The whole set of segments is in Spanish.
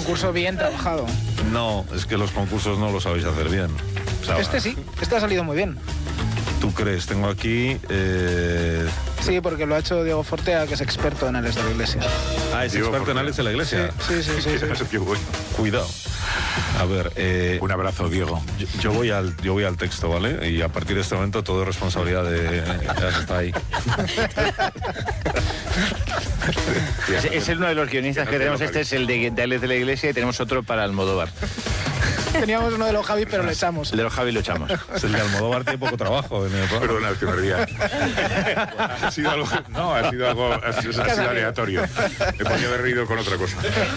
concurso bien trabajado. No, es que los concursos no lo sabéis hacer bien. O sea, Este sí, este ha salido muy bien. ¿Tú crees? Tengo aquí... Sí, porque lo ha hecho Diego Fortea, que es experto en Ales de la Iglesia. Ah, es Diego experto en Fortea. Ales de la Iglesia. Sí. Qué bueno. Cuidado. A ver, Un abrazo, Diego. yo voy al texto, ¿vale? Y a partir de este momento todo es responsabilidad de... Ya está ahí. Es uno de los guionistas que tenemos. Este es el de Ales de la Iglesia y tenemos otro para Almodóvar. Teníamos uno de los Javi, pero lo echamos. El de los Javi lo echamos. Es el de Almodóvar, tiene poco trabajo en el programa. Perdona, es que me ría. Ha sido algo... No, ha sido aleatorio. Me podía haber reído con otra cosa.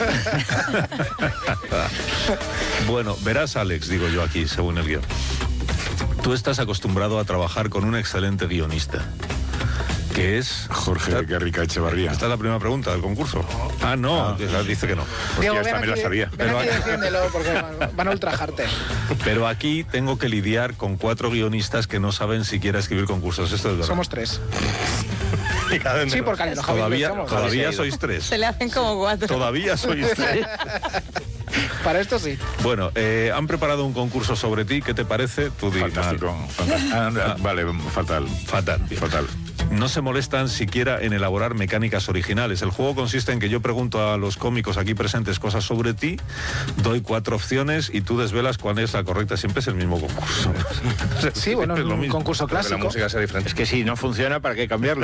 Bueno, verás, Alex, digo yo aquí, según el guión. Tú estás acostumbrado a trabajar con un excelente guionista, que es... Jorge Guerrica Echevarría. Esta es la primera pregunta del concurso. Ah, no, dice que no. Diego, esta me la sabía. Ven aquí y defiéndelo, porque van a ultrajarte. Pero aquí tengo que lidiar con 4 guionistas que no saben siquiera escribir concursos. Esto es verdad. Somos 3. Sí, porque al Javi lo echamos. Todavía sois 3. Se le hacen como 4. Todavía sois 3. Para esto sí. Bueno, han preparado un concurso sobre ti. ¿Qué te parece? Tú di, Fantástico. Vale, fatal. Fatal. Fatal. No se molestan siquiera en elaborar mecánicas originales. El juego consiste en que yo pregunto a los cómicos aquí presentes cosas sobre ti, doy 4 opciones y tú desvelas cuál es la correcta. Siempre es el mismo concurso. Sí, bueno, es un concurso clásico. La música sea diferente. Es que si no funciona, ¿para qué cambiarlo?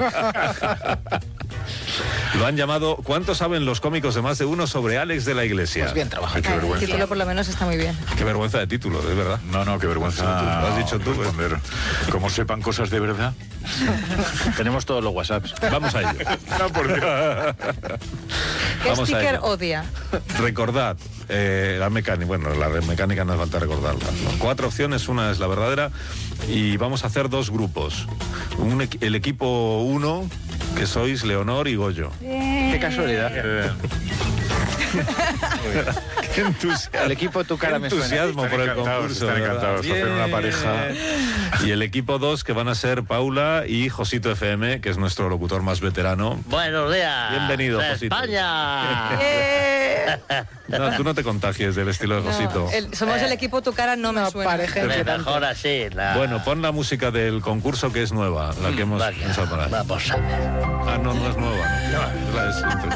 Lo han llamado ¿Cuánto saben los cómicos de más de uno sobre Alex de la Iglesia? Pues bien trabajado. Qué El vergüenza. título por lo menos está muy bien. Qué vergüenza de título, de verdad. No, qué vergüenza. Lo has dicho tú, responder. Como sepan cosas de verdad. Tenemos todos los WhatsApps. Vamos a ello. No, por Dios. ¿Qué Vamos a sticker ello. odia? Recordad, la mecánica, bueno, la mecánica no hace falta recordarla. 4 opciones, una es la verdadera y vamos a hacer 2 grupos. El equipo 1, que sois Leonor y Goyo. Qué casualidad. Qué entusiasmo. El equipo Tu Cara me suena. Entusiasmo por el concurso. Están encantados. ¿Verdad? Hacer una pareja. Y el equipo 2, que van a ser Paula y Josito FM, que es nuestro locutor más veterano. Buenos días. Bienvenido, de Josito. España. No, tú no te contagies del estilo de Josito. Somos el equipo Tu Cara no me Una suena. pareja inquietante. Mejor así. Bueno, pon la música del concurso que es nueva, la que hemos Vaya, pensado poner. vamos a ver. Ah, no es nueva. No. Es la de siempre.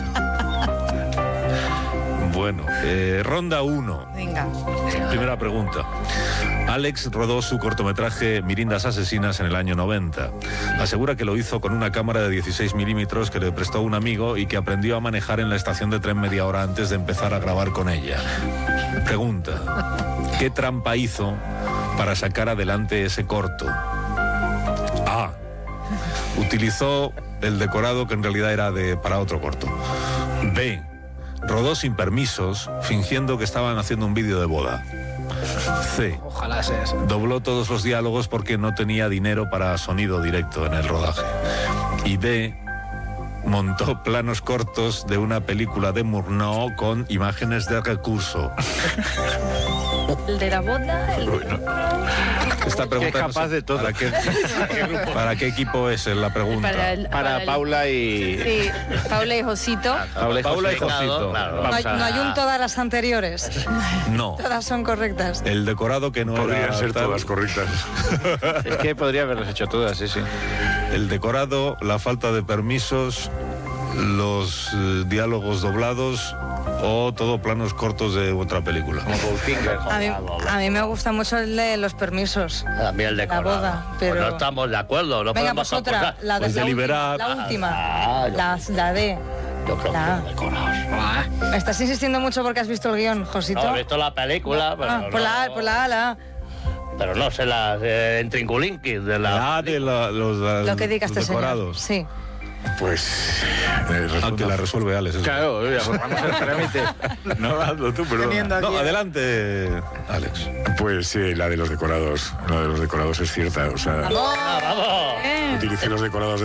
Bueno, ronda 1. Venga. Primera pregunta. Alex rodó su cortometraje Mirindas Asesinas en el año 90. Asegura que lo hizo con una cámara de 16 milímetros que le prestó un amigo y que aprendió a manejar en la estación de tren media hora antes de empezar a grabar con ella. Pregunta. ¿Qué trampa hizo para sacar adelante ese corto? A. Utilizó el decorado que en realidad era para otro corto. B. Rodó sin permisos, fingiendo que estaban haciendo un vídeo de boda. C. Ojalá sea eso. Dobló todos los diálogos porque no tenía dinero para sonido directo en el rodaje. Y D. Montó planos cortos de una película de Murnau con imágenes de recurso. El de la boda. Esta pregunta Es capaz no sé de todo. ¿Para qué equipo es la pregunta? Para Paula y... Sí, Paula y Josito. Paula y Josito. Claro. No hay un todas las anteriores. No. Todas son correctas. El decorado que no Podrían era ser tal. todas correctas. Es que podría haberlas hecho todas, sí. El decorado, la falta de permisos, los diálogos doblados o todo planos cortos de otra película. A mí me gusta mucho el de los permisos. También el decorado. La boda, pero... Pues no estamos de acuerdo. No Venga, podemos vosotras, acordar. la de Pues la deliberad. última. Ah, La D. Yo creo que La- los decorados. Me estás insistiendo mucho porque has visto el guión, Josito. No he visto la película, pero Ah, pues la A, pues la A, la A. Pero no sé las entrinculinquis de la... Lo que diga este señor. decorados. Sí. Pues... Aunque la resuelve Alex. eso. Claro, vamos al trámite. No, hazlo tú, perdón. Teniendo aquí No, adelante, Alex. Pues sí, la de los decorados. La de los decorados es cierta. O sea, utilicé los decorados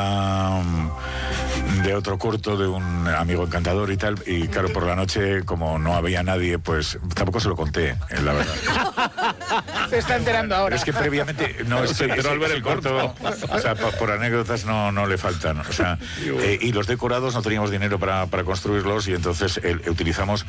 de otro corto de un amigo encantador y tal. Y claro, por la noche, como no había nadie, pues tampoco se lo conté, la verdad. Se está enterando ahora. Pero es que previamente no Se enteró al ver el corto, o sea, por anécdotas no le faltan, o sea, y los decorados no teníamos dinero para construirlos y entonces utilizamos